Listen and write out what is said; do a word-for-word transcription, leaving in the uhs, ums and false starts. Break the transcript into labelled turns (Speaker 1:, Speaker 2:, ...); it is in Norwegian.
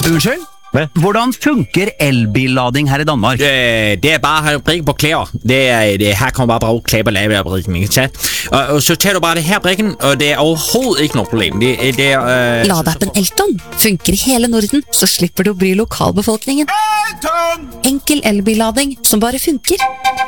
Speaker 1: Unnskyld? Hvordan funker elbillading her i Danmark?
Speaker 2: Det, det er bare brikken på klæder. Det er, det, her kommer bare bruge klæder på lavebrikken, ikke sant? Og, og så tager du bare det her brikken, og det er overhovedet ikke noe problem. Det, det er... Øh...
Speaker 3: Ladeappen Elton funker i hele Norden, så slipper du å bry lokalbefolkningen. Enkel elbillading som bare funker.